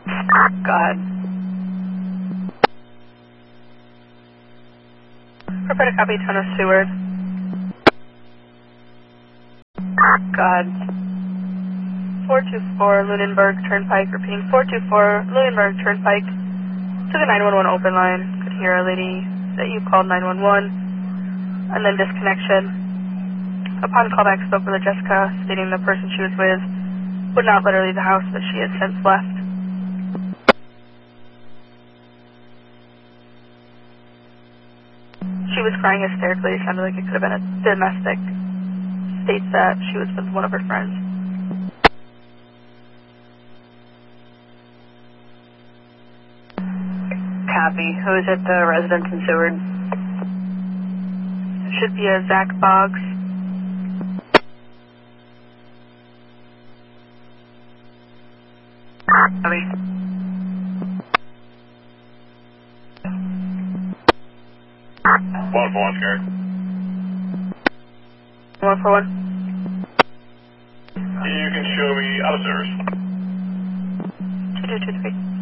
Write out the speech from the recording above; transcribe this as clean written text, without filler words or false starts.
Go ahead. Prepare to copy, ton of Seward. Go ahead. 424 Lunenburg Turnpike, repeating 424 Lunenburg Turnpike. To the 911 open line. Could hear a lady that you called 911, and then disconnection. Upon callback, spoke with Jessica, stating the person she was with would not let her leave the house, but she has since left. She was crying hysterically. It sounded like it could have been a domestic. States that she was with one of her friends. Copy. Who is at the residence in Seward? It should be a Zach Boggs. Copy. One for one, sir. 141. You can show me out of service. 2223.